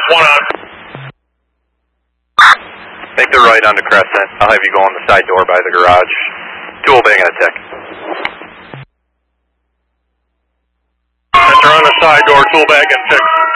one on. Make the right onto Crescent. I'll have you go on the side door by the garage. Tool bang and a tick. Enter on the side door, tool bag and tick.